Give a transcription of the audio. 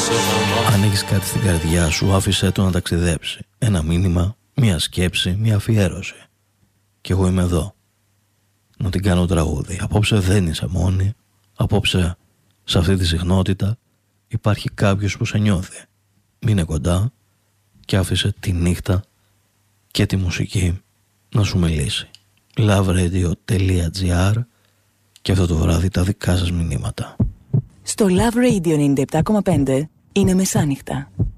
Αν έχεις κάτι στην καρδιά σου, άφησέ το να ταξιδέψει. Ένα μήνυμα, μια σκέψη, μια αφιέρωση. Κι εγώ είμαι εδώ να την κάνω τραγούδι. Απόψε δεν είσαι μόνη. Απόψε σε αυτή τη συχνότητα υπάρχει κάποιος που σε νιώθει. Μείνε κοντά και άφησε τη νύχτα και τη μουσική να σου μιλήσει. loveradio.gr και αυτό το βράδυ τα δικά σας μηνύματα. Στο Love Radio 97,5 είναι μεσάνυχτα.